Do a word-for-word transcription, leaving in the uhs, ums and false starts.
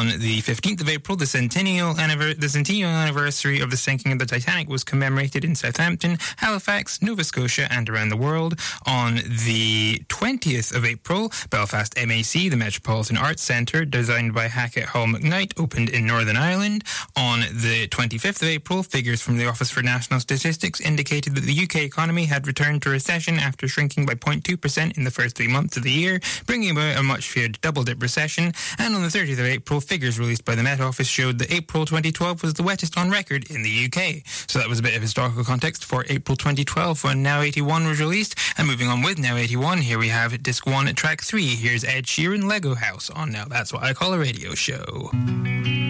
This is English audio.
On the fifteenth of April, the centennial, anniver- the centennial anniversary of the sinking of the Titanic was commemorated in Southampton, Halifax, Nova Scotia, and around the world. On the twentieth of April, Belfast M A C, the Metropolitan Arts Centre, designed by Hackett Hall McKnight, opened in Northern Ireland. On the twenty-fifth of April, figures from the Office for National Statistics indicated that the U K economy had returned to recession after shrinking by zero point two percent in the first three months of the year, bringing about a much-feared double-dip recession. And on the thirtieth of April, figures released by the Met Office showed that April twenty twelve was the wettest on record in the U K. So that was a bit of historical context for April twenty twelve when Now eighty-one was released. And moving on with Now eighty-one, here we have Disc one, Track three. Here's Ed Sheeran, Lego House on Now That's What I Call a Radio Show.